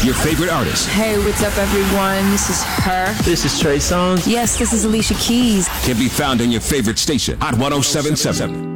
Your favorite artist. Hey, what's up, everyone? This is her. This is Trey Songz. Yes, this is Alicia Keys. Can be found on your favorite station, Hot 107.7.